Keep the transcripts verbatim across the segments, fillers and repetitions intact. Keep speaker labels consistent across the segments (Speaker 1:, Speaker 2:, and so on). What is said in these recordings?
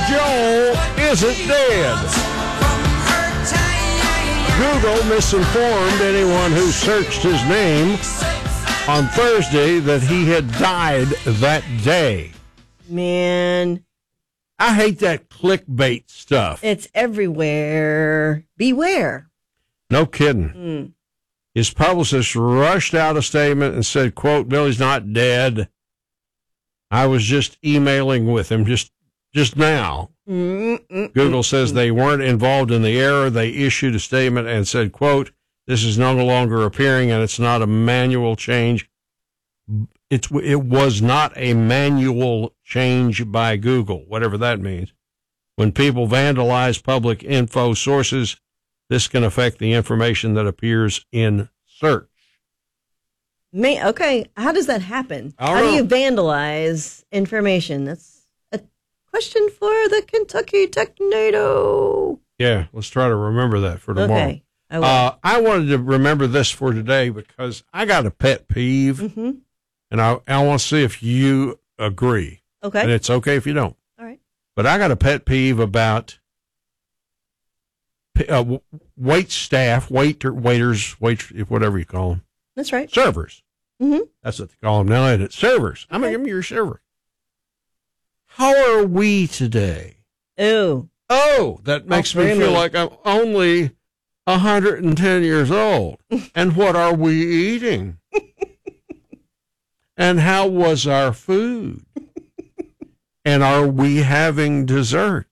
Speaker 1: Joel isn't dead. Google misinformed anyone who searched his name on Thursday that he had died that day.
Speaker 2: Man.
Speaker 1: I hate that clickbait stuff.
Speaker 2: It's everywhere. Beware.
Speaker 1: No kidding.
Speaker 2: Mm.
Speaker 1: His publicist rushed out a statement and said, quote, Billy's not dead. I was just emailing with him just, just now.
Speaker 2: Mm-mm-mm.
Speaker 1: Google says they weren't involved in the error. They issued a statement and said, quote, this is no longer appearing and it's not a manual change. It's, it was not a manual change by Google, whatever that means. When people vandalize public info sources, this can affect the information that appears in search.
Speaker 2: May, okay, how does that happen?
Speaker 1: I don't
Speaker 2: How
Speaker 1: know.
Speaker 2: do you vandalize information? That's a question for the Kentucky Technado.
Speaker 1: Yeah, let's try to remember that for tomorrow.
Speaker 2: Okay, I will.
Speaker 1: Uh, I wanted to remember this for today because I got a pet peeve,
Speaker 2: mm-hmm.
Speaker 1: and I, I want to see if you agree.
Speaker 2: Okay.
Speaker 1: And it's okay if you don't.
Speaker 2: All right.
Speaker 1: But I got a pet peeve about uh, wait staff, waiter, waiters, wait, whatever you call them.
Speaker 2: That's right.
Speaker 1: Servers.
Speaker 2: Mm-hmm.
Speaker 1: That's what they call them now, isn't it? Servers. I'm going to give them your server. How are we today?
Speaker 2: Ooh.
Speaker 1: Oh, that makes
Speaker 2: Oh,
Speaker 1: me
Speaker 2: really?
Speaker 1: feel like I'm only one hundred ten years old. And what are we eating? And how was our food? And are we having dessert?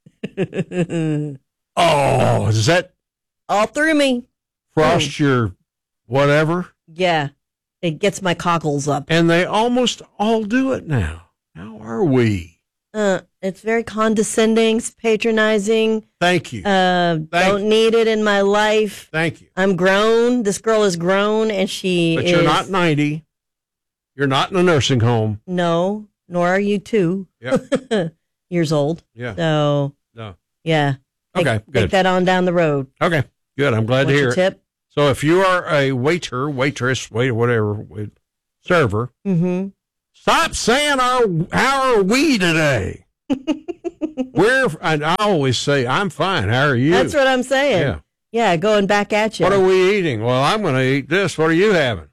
Speaker 1: Oh, does that
Speaker 2: All through me.
Speaker 1: frost
Speaker 2: Mm.
Speaker 1: your whatever?
Speaker 2: Yeah. It gets my cockles up.
Speaker 1: And they almost all do it now. How are we?
Speaker 2: Uh, it's very condescending, it's patronizing.
Speaker 1: Thank you.
Speaker 2: Uh, don't
Speaker 1: you.
Speaker 2: need it in my life.
Speaker 1: Thank you.
Speaker 2: I'm grown. This girl is grown, and she
Speaker 1: But
Speaker 2: is.
Speaker 1: you're not ninety. You're not in a nursing home.
Speaker 2: No, nor are you two
Speaker 1: Yep.
Speaker 2: years old.
Speaker 1: Yeah.
Speaker 2: So,
Speaker 1: No.
Speaker 2: yeah. Take,
Speaker 1: Okay,
Speaker 2: Take
Speaker 1: good.
Speaker 2: that on down the road.
Speaker 1: Okay, good. I'm glad
Speaker 2: What's
Speaker 1: to hear
Speaker 2: your
Speaker 1: it.
Speaker 2: tip?
Speaker 1: So if you are a waiter, waitress, waiter, whatever, wait, server,
Speaker 2: Mm-hmm.
Speaker 1: stop saying our, how are we today? We're, and I always say, I'm fine. How are you?
Speaker 2: That's what I'm saying.
Speaker 1: Yeah.
Speaker 2: Yeah, going back at you.
Speaker 1: What are we eating? Well, I'm going to eat this. What are you having?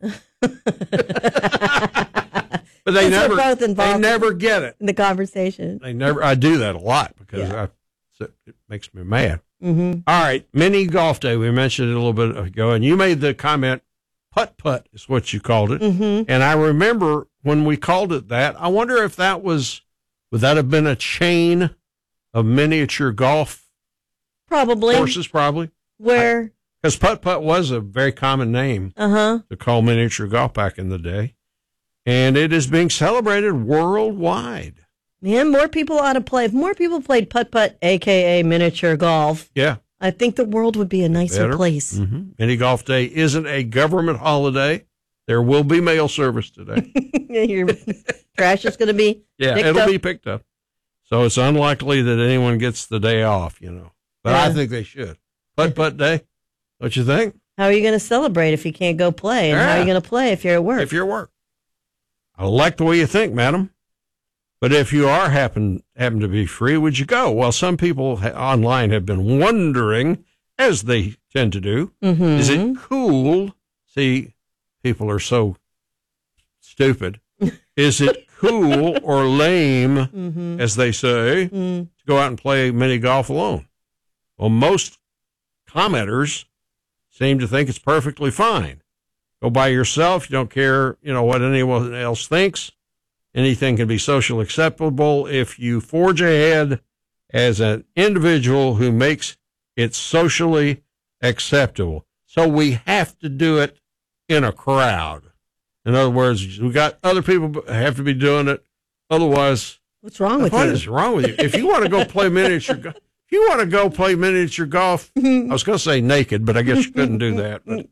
Speaker 1: But they
Speaker 2: Because we're
Speaker 1: never,
Speaker 2: both
Speaker 1: they
Speaker 2: involved
Speaker 1: never get it.
Speaker 2: in the conversation.
Speaker 1: They never. I do that a lot because
Speaker 2: Yeah.
Speaker 1: I, it makes me mad.
Speaker 2: Mm-hmm.
Speaker 1: All right, mini golf day. We mentioned it a little bit ago, and you made the comment, putt putt is what you called it.
Speaker 2: Mm-hmm.
Speaker 1: And I remember when we called it that. I wonder if that was, would that have been a chain of miniature golf
Speaker 2: Probably.
Speaker 1: courses? Probably,
Speaker 2: Where?
Speaker 1: because putt putt was a very common name
Speaker 2: Uh-huh.
Speaker 1: to call miniature golf back in the day, and it is being celebrated worldwide.
Speaker 2: Man, more people ought to play. If more people played putt-putt, a k a miniature golf,
Speaker 1: Yeah.
Speaker 2: I think the world would be a nicer
Speaker 1: Better.
Speaker 2: place.
Speaker 1: Mm-hmm. Mini golf day isn't a government holiday. There will be mail service today.
Speaker 2: Your trash is going to be
Speaker 1: Yeah,
Speaker 2: picked
Speaker 1: it'll
Speaker 2: up.
Speaker 1: be picked up. So it's unlikely that anyone gets the day off, you know. But I
Speaker 2: Yeah.
Speaker 1: think they should. Putt putt day. What you think?
Speaker 2: How are you going to celebrate if you can't go play? And how are you
Speaker 1: Yeah.
Speaker 2: going to play if you're at work?
Speaker 1: If you're at work. I like the way you think, madam. But if you are happen happen to be free, would you go? Well, some people ha- online have been wondering, as they tend to do,
Speaker 2: Mm-hmm.
Speaker 1: is it cool? See, people are so stupid. Is it cool or lame,
Speaker 2: Mm-hmm.
Speaker 1: as they say,
Speaker 2: Mm.
Speaker 1: to go out and play mini golf alone? Well, most commenters seem to think it's perfectly fine. Go by yourself. You don't care, you know, what anyone else thinks. Anything can be socially acceptable if you forge ahead as an individual who makes it socially acceptable. So we have to do it in a crowd. In other words, we got other people have to be doing it. Otherwise,
Speaker 2: What's wrong with
Speaker 1: what
Speaker 2: you?
Speaker 1: is wrong with you? If you want to go play miniature, go- if you want to go play miniature golf, I was going to say naked, but I guess you couldn't do that. But,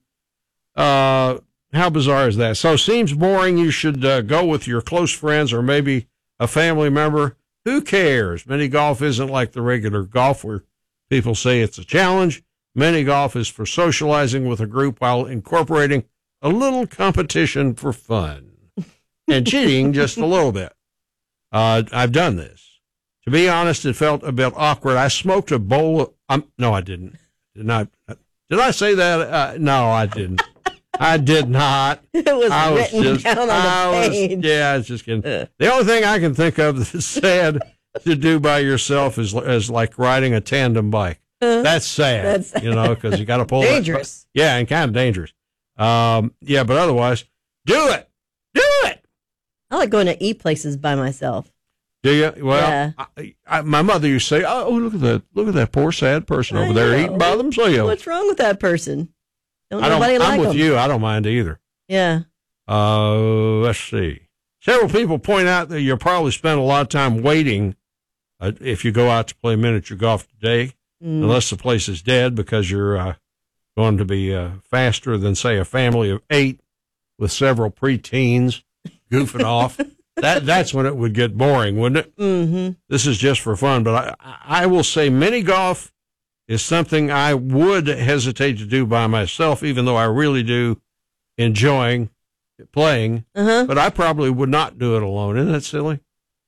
Speaker 1: uh, how bizarre is that? So seems boring. You should uh, go with your close friends or maybe a family member. Who cares? Mini golf isn't like the regular golf where people say it's a challenge. Mini golf is for socializing with a group while incorporating a little competition for fun and cheating just a little bit. Uh, I've done this. To be honest, it felt a bit awkward. I smoked a bowl of, um, no, I didn't. Did not. Did I say that? Uh, no, I didn't. I did not.
Speaker 2: It was
Speaker 1: I was
Speaker 2: written
Speaker 1: just,
Speaker 2: down on the
Speaker 1: I
Speaker 2: page.
Speaker 1: Was, yeah, I was just kidding.
Speaker 2: Uh.
Speaker 1: The only thing I can think of that's sad to do by yourself is, is like riding a tandem bike.
Speaker 2: Uh,
Speaker 1: that's sad,
Speaker 2: that's
Speaker 1: you know, because you got to pull
Speaker 2: dangerous.
Speaker 1: That, yeah, and kind of dangerous. Um, yeah, but otherwise, do it. Do it.
Speaker 2: I like going to eat places by myself.
Speaker 1: Do you? Well,
Speaker 2: Yeah.
Speaker 1: I, I, my mother used to say, "Oh, look at that! Look at that poor, sad person
Speaker 2: I
Speaker 1: over there
Speaker 2: know.
Speaker 1: eating by themselves."
Speaker 2: What's wrong with that person? Don't
Speaker 1: I don't.
Speaker 2: nobody
Speaker 1: I'm
Speaker 2: like
Speaker 1: with
Speaker 2: them.
Speaker 1: you. I don't mind either.
Speaker 2: Yeah.
Speaker 1: Uh, let's see. Several people point out that you'll probably spend a lot of time waiting uh, if you go out to play miniature golf today,
Speaker 2: Mm.
Speaker 1: unless the place is dead, because you're uh, going to be uh, faster than, say, a family of eight with several preteens goofing off. That that's when it would get boring, wouldn't it?
Speaker 2: Mm-hmm.
Speaker 1: This is just for fun, but I, I will say mini golf is something I would hesitate to do by myself, even though I really do enjoying playing.
Speaker 2: Uh-huh.
Speaker 1: But I probably would not do it alone. Isn't that silly?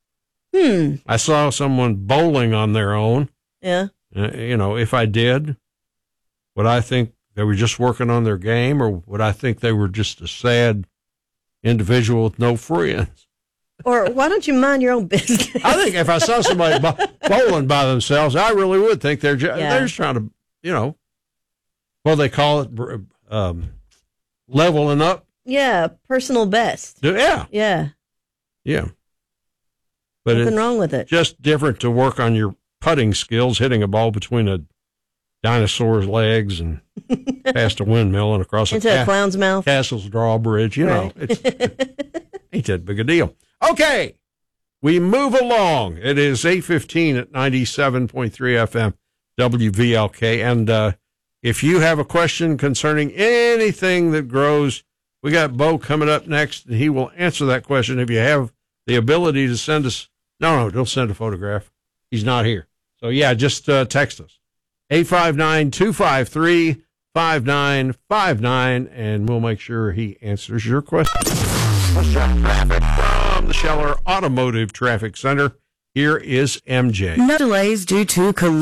Speaker 2: Hmm.
Speaker 1: I saw someone bowling on their own.
Speaker 2: Yeah.
Speaker 1: Uh, you know, if I did, would I think they were just working on their game, or would I think they were just a sad individual with no friends?
Speaker 2: Or why don't you mind your own business?
Speaker 1: I think if I saw somebody bo- bowling by themselves, I really would think they're just,
Speaker 2: Yeah.
Speaker 1: they're just trying to, you know, well, they call it um, leveling up.
Speaker 2: Yeah, personal best.
Speaker 1: Yeah,
Speaker 2: Yeah.
Speaker 1: yeah. But
Speaker 2: Nothing
Speaker 1: it's
Speaker 2: wrong with it.
Speaker 1: just different to work on your putting skills, hitting a ball between a dinosaur's legs and past a windmill and across a,
Speaker 2: Into a
Speaker 1: ca-
Speaker 2: clown's mouth.
Speaker 1: Castle's drawbridge. You know,
Speaker 2: Right.
Speaker 1: it's ain't that big a deal. Okay, we move along. It is eight fifteen at ninety-seven point three F M W V L K. And uh, if you have a question concerning anything that grows, we got Bo coming up next, and he will answer that question. If you have the ability to send us, no, no, don't send a photograph. He's not here. So, yeah, just uh, text us. eight five nine, two five three, five nine five nine, and we'll make sure he answers your question. Let's check traffic from the Scheller Automotive Traffic Center. Here is M J.
Speaker 3: No delays due to collision.